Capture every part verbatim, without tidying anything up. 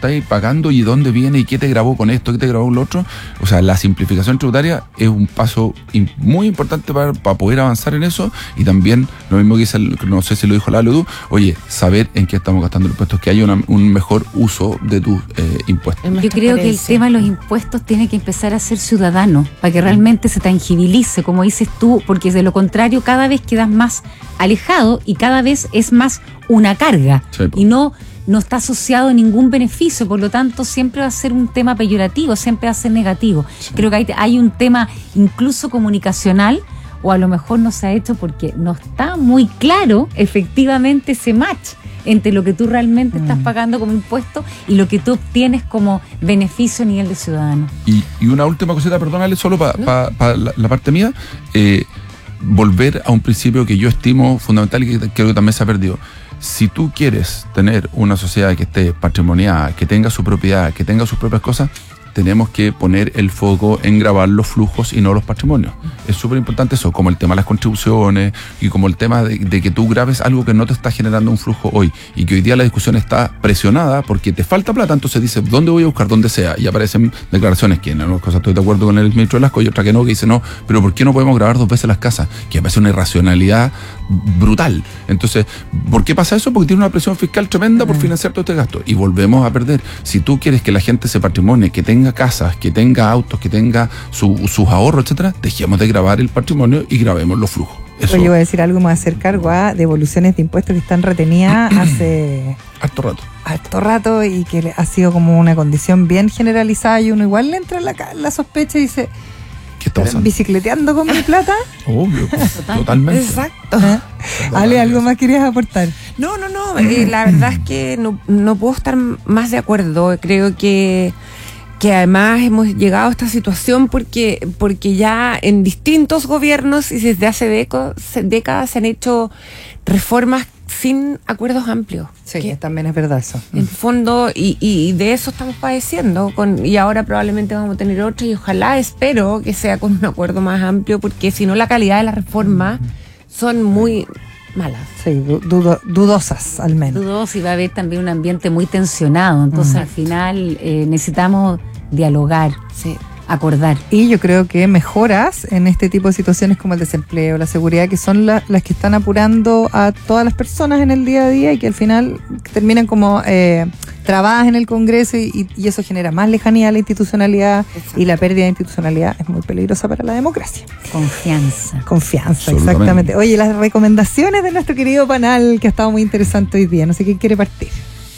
estáis pagando y dónde viene y qué te grabó con esto, qué te grabó con lo otro. O sea, la simplificación tributaria es un paso in, muy importante para, para poder avanzar en eso, y también lo mismo que dice, el, no sé si lo dijo Lalo tú, oye, saber en qué estamos gastando los impuestos, que haya una, un mejor uso de tus eh, impuestos. Yo creo que el tema de los impuestos tiene que empezar a ser ciudadano, para que realmente se tangibilice, como dices tú, porque de lo contrario cada vez quedas más alejado y cada vez es más una carga, sí, y no, no está asociado a ningún beneficio, por lo tanto siempre va a ser un tema peyorativo, siempre va a ser negativo. Sí. Creo que hay, hay un tema incluso comunicacional, o a lo mejor no se ha hecho porque no está muy claro efectivamente ese match entre lo que tú realmente mm. estás pagando como impuesto y lo que tú obtienes como beneficio a nivel de ciudadano. Y, y una última cosita, perdónale, solo para ¿no? pa, pa la, la parte mía, eh, volver a un principio que yo estimo fundamental y que creo que también se ha perdido. Si tú quieres tener una sociedad que esté patrimoniada, que tenga su propiedad, que tenga sus propias cosas, tenemos que poner el foco en grabar los flujos y no los patrimonios. Es súper importante eso, como el tema de las contribuciones y como el tema de, de que tú grabes algo que no te está generando un flujo hoy, y que hoy día la discusión está presionada porque te falta plata, entonces dices, ¿dónde voy a buscar? Donde sea. Y aparecen declaraciones que en algunas cosas estoy de acuerdo con el ministro Velasco y otra que no, que dice, no, pero ¿por qué no podemos grabar dos veces las casas? Que me parece una irracionalidad brutal. Entonces, ¿por qué pasa eso? Porque tiene una presión fiscal tremenda por financiar todo este gasto. Y volvemos a perder. Si tú quieres que la gente se patrimonie, que tenga casas, que tenga autos, que tenga su, sus ahorros, etcétera, dejemos de grabar el patrimonio y grabemos los flujos. Eso. Oye, voy a decir algo, me voy a hacer cargo a devoluciones de impuestos que están retenidas hace harto rato. Harto rato y que ha sido como una condición bien generalizada, y uno igual le entra la, la sospecha y dice, ¿qué está pasando? ¿Bicicleteando con mi plata? Obvio, Total. totalmente. Exacto. ¿Eh? Ale, ¿algo más querías aportar? No, no, no, eh, la verdad es que no, no puedo estar más de acuerdo. Creo que que además hemos llegado a esta situación porque, porque ya en distintos gobiernos y desde hace deco, décadas se han hecho reformas sin acuerdos amplios. Sí, que también es verdad eso. En fondo, y, y de eso estamos padeciendo, con, y ahora probablemente vamos a tener otra, y ojalá, espero que sea con un acuerdo más amplio, porque si no la calidad de las reformas son muy malas. Sí, dudo, dudosas al menos. Dudosas, y va a haber también un ambiente muy tensionado, entonces mm. al final eh, necesitamos dialogar, sí, acordar. Y yo creo que mejoras en este tipo de situaciones como el desempleo, la seguridad, que son la, las que están apurando a todas las personas en el día a día y que al final terminan como eh, trabadas en el Congreso, y, y eso genera más lejanía a la institucionalidad. Exacto. Y la pérdida de institucionalidad es muy peligrosa para la democracia. Confianza. Confianza, exactamente. Oye, las recomendaciones de nuestro querido panel, que ha estado muy interesante hoy día. No sé quién quiere partir.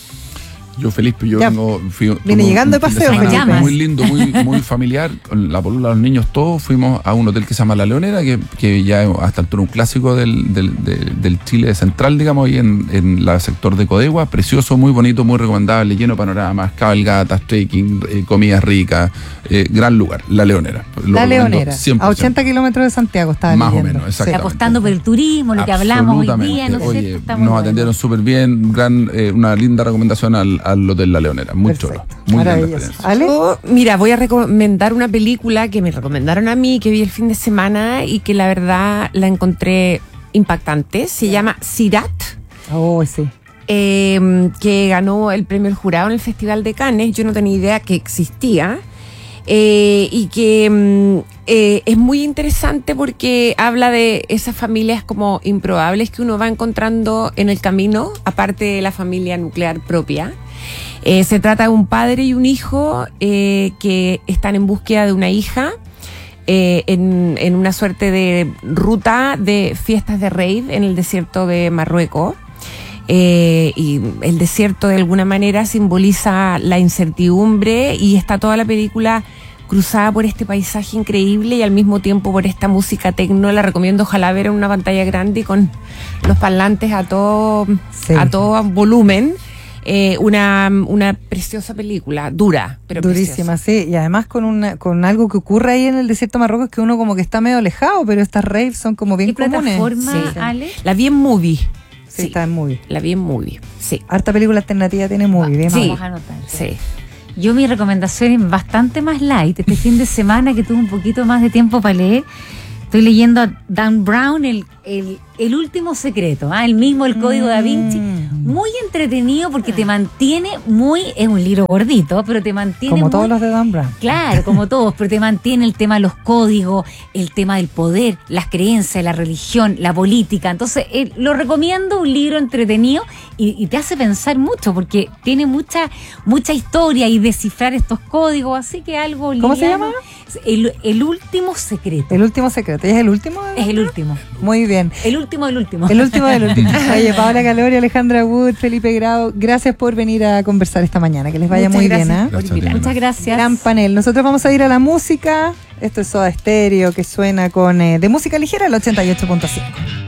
Yo feliz, yo ya, vengo, fui, viene llegando de paseo, de muy lindo, muy, muy familiar, con la polola, los niños, todos fuimos a un hotel que se llama La Leonera, que, que ya es hasta el turno un clásico del, del, del, del Chile central, digamos, ahí en, en el sector de Codegua, precioso, muy bonito, muy recomendable, lleno de panoramas, cabalgatas, trekking, eh, comidas ricas, eh, gran lugar, La Leonera. La Leonera, cien por ciento. A ochenta kilómetros de Santiago estaba más leyendo. o menos, exactamente. Sí. Apostando por el turismo, lo que hablamos hoy día, no Oye, sé, nos atendieron súper bien, gran, eh, una linda recomendación al al Hotel La Leonera, muy chulo, muy maravilloso. ¿Ale? Yo, mira, voy a recomendar una película que me recomendaron a mí, que vi el fin de semana y que la verdad la encontré impactante. Se llama Sirat. Oh, sí. Eh, que ganó el premio del jurado en el Festival de Cannes. Yo no tenía idea que existía. Eh, y que eh, es muy interesante porque habla de esas familias como improbables que uno va encontrando en el camino, aparte de la familia nuclear propia. Eh, se trata de un padre y un hijo eh, que están en búsqueda de una hija eh, en, en una suerte de ruta de fiestas de rave en el desierto de Marruecos. Eh, y el desierto de alguna manera simboliza la incertidumbre, y está toda la película cruzada por este paisaje increíble y al mismo tiempo por esta música tecno. La recomiendo, ojalá ver en una pantalla grande y con los parlantes a todo, sí. a todo volumen. Eh, una, una preciosa película, dura, pero durísima, preciosa. Sí, y además con una, con algo que ocurre ahí en el desierto de Marruecos, que uno como que está medio alejado, pero estas raves son como bien ¿Qué comunes. plataforma, sí. Ale? La vi en Movie. Sí, sí, está en Movie. La vi en Movie, sí. Harta película alternativa tiene Movie, bien. Sí. Vamos a anotar. Sí. Yo mi recomendación es bastante más light. Este fin de semana que tuve un poquito más de tiempo para leer, estoy leyendo a Dan Brown, el, el, el último secreto, ¿ah? El mismo, el Código mm. Da Vinci. muy entretenido porque te mantiene muy, es un libro gordito, pero te mantiene Como muy, todos los de Dan Brown. claro, como todos, pero te mantiene el tema de los códigos, el tema del poder, las creencias, la religión, la política. Entonces, eh, lo recomiendo, un libro entretenido y, y te hace pensar mucho porque tiene mucha mucha historia y descifrar estos códigos, así que algo ¿Cómo se liviano. llama? El, el último secreto. El último secreto. ¿Y es el último? Es el último. Muy bien. El último del último. El último del último. Oye, Paola Calori, Alejandra Wood, Felipe Grau, gracias por venir a conversar esta mañana. Que les vaya Muchas muy gracias bien. ¿eh? por Gracias a ti, invitar. Muchas gracias. Gran panel. Nosotros vamos a ir a la música. Esto es Soda Stereo, que suena con eh, de música ligera, el ochenta y ocho punto cinco.